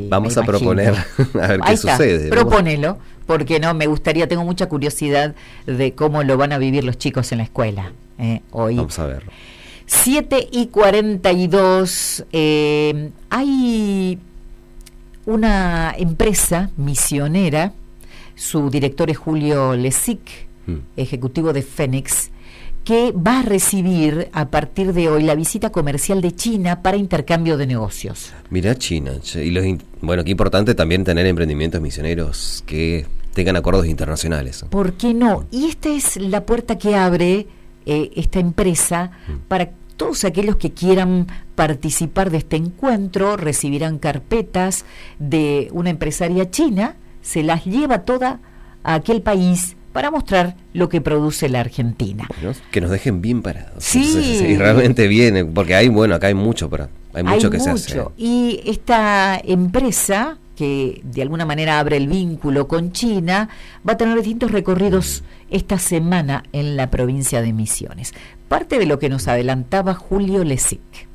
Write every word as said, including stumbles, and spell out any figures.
Vamos a proponer a ver qué Ahí está, sucede. Propónelo, porque no, me gustaría, tengo mucha curiosidad de cómo lo van a vivir los chicos en la escuela eh, hoy. Vamos a verlo. siete y cuarenta y dos, eh, hay una empresa misionera, su director es Julio Lesic, mm. ejecutivo de Fénix, que va a recibir a partir de hoy la visita comercial de China para intercambio de negocios. Mirá China, y los in- bueno, qué importante también tener emprendimientos misioneros que tengan acuerdos internacionales. ¿Por qué no? Y esta es la puerta que abre eh, esta empresa mm. para todos aquellos que quieran participar de este encuentro. Recibirán carpetas de una empresaria china, se las lleva toda a aquel país para mostrar lo que produce la Argentina. Bueno, que nos dejen bien parados. Sí. Entonces, sí, realmente viene, porque hay, bueno, acá hay mucho, para, hay mucho hay que mucho. se hace. Y esta empresa, que de alguna manera abre el vínculo con China, va a tener distintos recorridos esta semana en la provincia de Misiones. Parte de lo que nos adelantaba Julio Lesic.